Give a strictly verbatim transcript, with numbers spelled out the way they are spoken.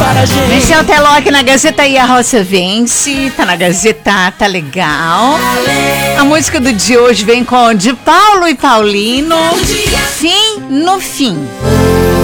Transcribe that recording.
para a gente. Michel Teló aqui na Gazeta e a Roça Vence. Tá na Gazeta, tá legal. A música do de hoje vem com de Paulo e Paulino. Fim no fim.